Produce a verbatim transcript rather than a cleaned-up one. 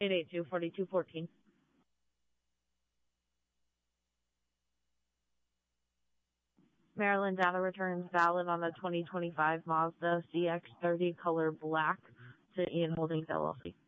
eight eight two, four two one four. Maryland data returns valid on the twenty twenty-five Mazda C X thirty color black to Ian Holdings L L C.